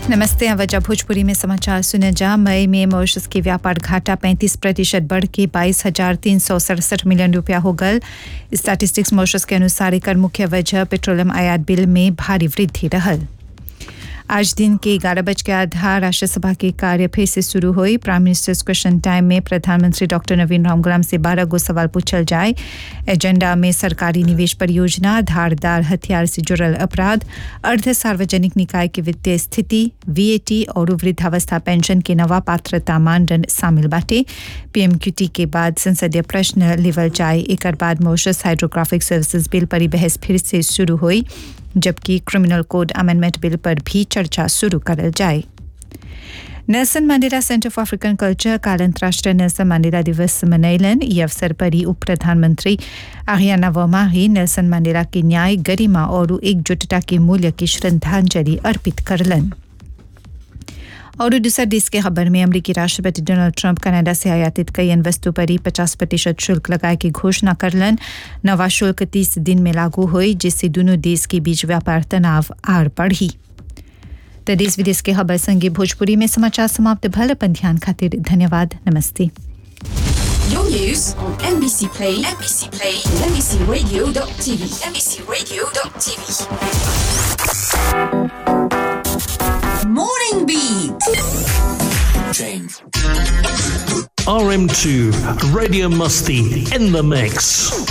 नमस्ते। वजह भोजपुरी में समाचार सुने जा। मई में मॉरिशस की व्यापार घाटा 35% बढ़ के 22,367 मिलियन रुपया हो गल। स्टैटिस्टिक्स मॉरिशस के अनुसार एकर मुख्य वजह पेट्रोलियम आयात बिल में भारी वृद्धि रहल। आज दिन के 11:08 राष्ट्रसभा के कार्य फिर से शुरू हुई। प्राइम मिनिस्टर्स क्वेश्चन टाइम में प्रधानमंत्री डॉक्टर नवीन रामगुलाम से 12 गो सवाल पूछल जाए। एजेंडा में सरकारी निवेश परियोजना, धारदार हथियार से जुड़ल अपराध, अर्ध सार्वजनिक निकाय की वित्तीय स्थिति, VAT और वृद्धावस्था पेंशन के नवा पात्रता मानदंड शामिल बाटे। PMQT के बाद संसदीय प्रश्न लेवल जाए। एक बाद मॉरिशस हाइड्रोग्राफिक सर्विसेज बिल पर बहस फिर से शुरू हुई, जबकि क्रिमिनल कोड अमेंडमेंट बिल पर भी चर्चा शुरू करल जाए। Nelson Mandela centre for African culture काल अंतर्राष्ट्रीय नेल्सन मंडेला दिवस मनैलन। ये अवसर पर ही उप प्रधानमंत्री आरियाना वमाही नेल्सन मंडेला के न्याय, गरिमा और एकजुटता के मूल्य की श्रद्धांजलि अर्पित करलन। और दूसरा देश के खबर में अमेरिकी राष्ट्रपति डोनाल्ड ट्रंप कनाडा से आयातित कई वस्तु पर ही 50% शुल्क लगाए की घोषणा करलन। नवा शुल्क 30 दिन में लागू हुई, जिससे दोनों देश के बीच व्यापार तनाव आर बढ़ी। तो देश विदेश के खबर संगे भोजपुरी में समाचार समाप्त भल। अपन ध्यान खातिर धन्यवाद। नमस्ते। Your news on NBC Play, NBC Play, NBCRadio.tv, NBCRadio.tv. Morning Beat. RM2 Radio Musty in the mix.